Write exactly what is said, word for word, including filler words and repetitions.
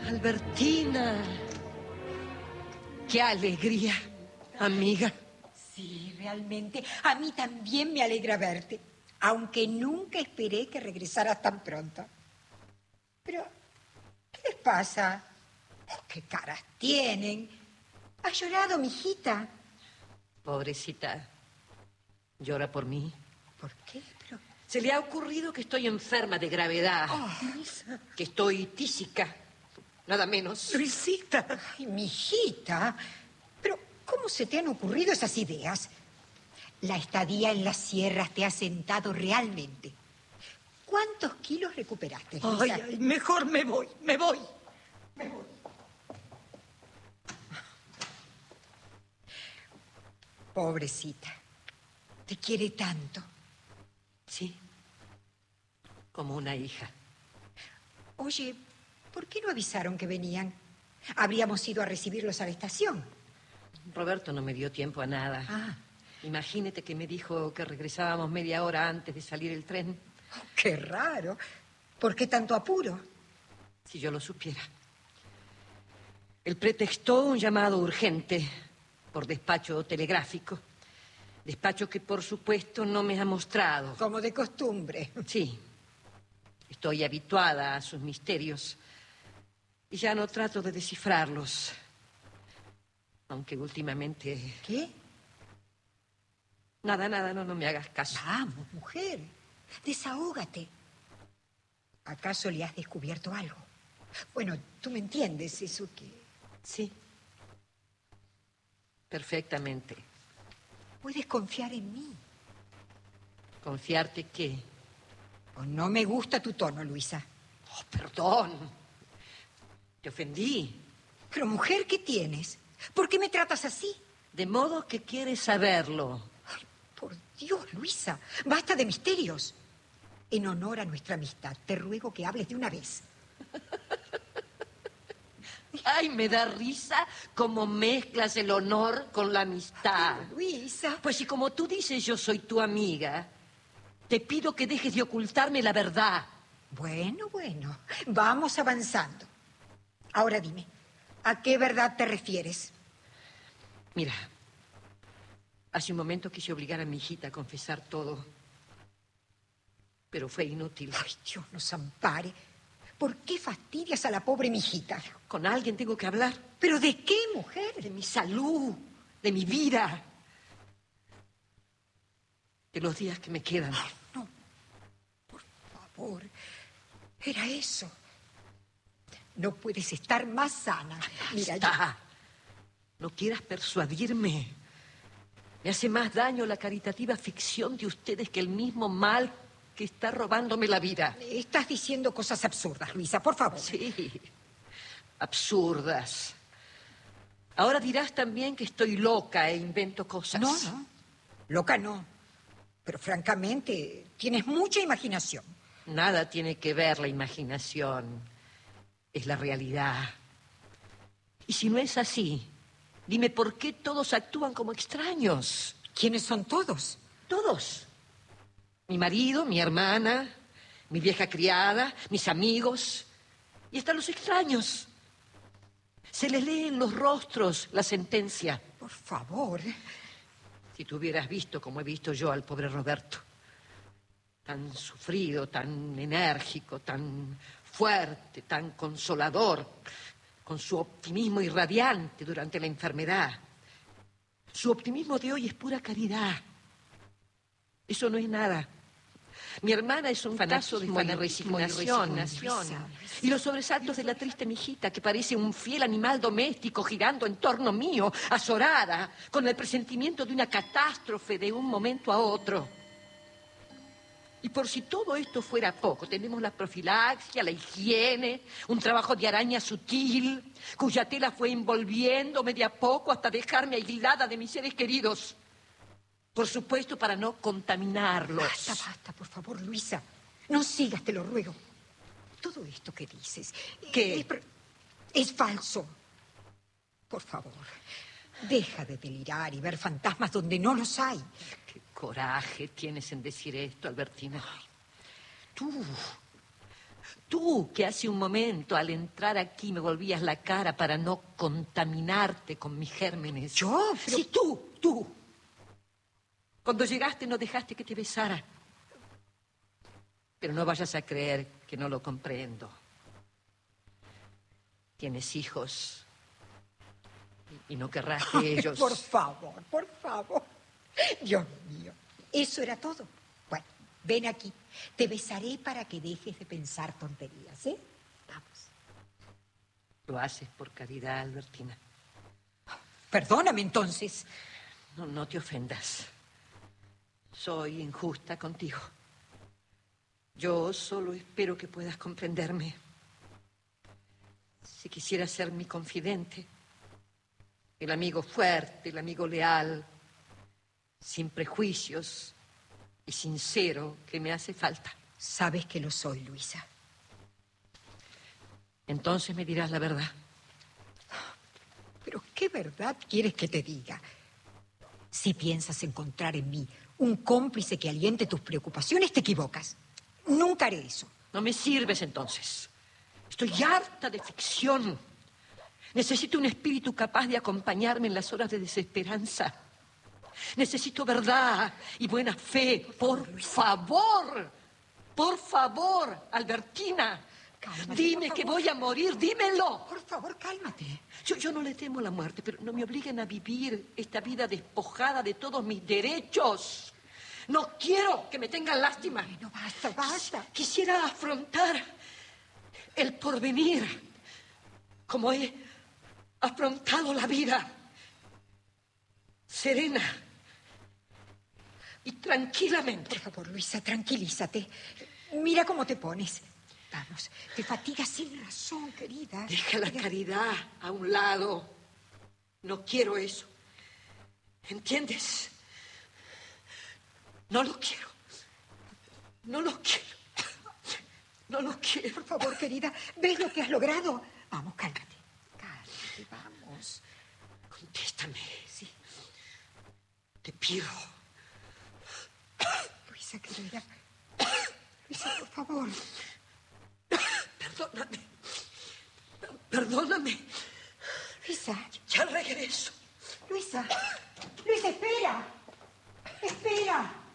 Albertina. ¡Qué alegría, amiga! Sí, realmente. A mí también me alegra verte. Aunque nunca esperé que regresaras tan pronto. Pero, ¿qué les pasa? Oh, ¿qué caras tienen? ¿Has llorado, mijita? Pobrecita. ¿Llora por mí? ¿Por qué? Pero... Se le ha ocurrido que estoy enferma de gravedad. Oh, que estoy tísica. Nada menos. Luisita. Ay, mijita. Pero, ¿cómo se te han ocurrido esas ideas? La estadía en las sierras te ha sentado realmente. ¿Cuántos kilos recuperaste, Luisa? Ay, ay, mejor me voy, me voy. Me voy. Pobrecita. Te quiere tanto. Sí. Como una hija. Oye, ¿por qué no avisaron que venían? Habríamos ido a recibirlos a la estación. Roberto no me dio tiempo a nada. Ah. Imagínate que me dijo que regresábamos media hora antes de salir el tren. Oh, qué raro. ¿Por qué tanto apuro? Si yo lo supiera. Él pretextó un llamado urgente por despacho telegráfico. Despacho que, por supuesto, no me ha mostrado. Como de costumbre. Sí. Estoy habituada a sus misterios. Y ya no trato de descifrarlos. Aunque últimamente... ¿Qué? Nada, nada, no, no me hagas caso. Vamos, mujer. Desahógate. ¿Acaso le has descubierto algo? Bueno, tú me entiendes, eso que... Sí. Perfectamente. Puedes confiar en mí. ¿Confiarte qué? Oh, no me gusta tu tono, Luisa. Oh, perdón. Te ofendí. Pero, mujer, ¿qué tienes? ¿Por qué me tratas así? De modo que quieres saberlo. Ay, por Dios, Luisa, basta de misterios. En honor a nuestra amistad, te ruego que hables de una vez. Ay, me da risa cómo mezclas el honor con la amistad. Ay, Luisa. Pues si como tú dices yo soy tu amiga, te pido que dejes de ocultarme la verdad. Bueno, bueno, vamos avanzando. Ahora dime, ¿a qué verdad te refieres? Mira, hace un momento quise obligar a mi hijita a confesar todo, pero fue inútil. Ay, Dios nos ampare. ¿Por qué fastidias a la pobre mijita? Con alguien tengo que hablar. ¿Pero de qué, mujer? De mi salud, de mi vida, de los días que me quedan. Ay, no, por favor, era eso. No puedes estar más sana. Mira, Está. No quieras persuadirme. Me hace más daño la caritativa ficción de ustedes que el mismo mal que está robándome la vida. Estás diciendo cosas absurdas, Luisa, por favor. Sí, absurdas. Ahora dirás también que estoy loca e invento cosas. No, no, loca no. Pero francamente, tienes mucha imaginación. Nada tiene que ver la imaginación. Es la realidad. Y si no es así, dime por qué todos actúan como extraños. ¿Quiénes son todos? Todos. Mi marido, mi hermana, mi vieja criada, mis amigos y hasta los extraños. Se les lee en los rostros la sentencia. Por favor. Si tú hubieras visto como he visto yo al pobre Roberto. Tan sufrido, tan enérgico, tan fuerte, tan consolador, con su optimismo irradiante durante la enfermedad. Su optimismo de hoy es pura caridad. Eso no es nada. Mi hermana es un caso de resignación, y los sobresaltos de la triste mijita que parece un fiel animal doméstico girando en torno mío, azorada, con el presentimiento de una catástrofe de un momento a otro. Y por si todo esto fuera poco, tenemos la profilaxia, la higiene, un trabajo de araña sutil, cuya tela fue envolviéndome de a poco hasta dejarme aislada de mis seres queridos. Por supuesto, para no contaminarlos. Basta, basta, por favor, Luisa. No sigas, te lo ruego. Todo esto que dices... ¿Qué? Es, es falso. Por favor, deja de delirar y ver fantasmas donde no los hay. Qué coraje tienes en decir esto, Albertina. Tú, Tú, que hace un momento al entrar aquí me volvías la cara para no contaminarte con mis gérmenes. ¿Yo? Pero... Sí, tú, tú. Cuando llegaste no dejaste que te besara. Pero no vayas a creer que no lo comprendo. Tienes hijos y no querrás que Ay, ellos... Por favor, por favor. Dios mío, ¿eso era todo? Bueno, ven aquí. Te besaré para que dejes de pensar tonterías, ¿eh? Vamos. Lo haces por caridad, Albertina. Perdóname, entonces. No, no te ofendas. Soy injusta contigo. Yo solo espero que puedas comprenderme. Si quisieras ser mi confidente, el amigo fuerte, el amigo leal, sin prejuicios y sincero que me hace falta. Sabes que lo soy, Luisa. Entonces me dirás la verdad. Pero ¿qué verdad quieres que te diga? Si piensas encontrar en mí un cómplice que aliente tus preocupaciones, te equivocas. Nunca haré eso. No me sirves entonces. Estoy harta de ficción. Necesito un espíritu capaz de acompañarme en las horas de desesperanza. Necesito verdad y buena fe. Por favor, por favor, Albertina. Cálmate, Dime por que favor. voy a morir, dímelo. Por favor, cálmate. Yo, yo no le temo la muerte, pero no me obliguen a vivir esta vida despojada de todos mis derechos. No quiero que me tengan lástima. Bueno, basta, basta. Quisiera afrontar el porvenir como he afrontado la vida, serena y tranquilamente. Por favor, Luisa, tranquilízate. Mira cómo te pones. Vamos, te fatigas sin razón, querida. Deja la caridad a un lado. No quiero eso. ¿Entiendes? No lo quiero. No lo quiero. No lo quiero. Por favor, querida, ¿ves lo que has logrado? Vamos, cálmate. Cálmate, vamos. Contéstame. Sí. Te pido. Luisa, querida. Luisa, por favor. Perdóname. Perdóname. Luisa. Ya regreso. Luisa. Luisa, espera. Espera.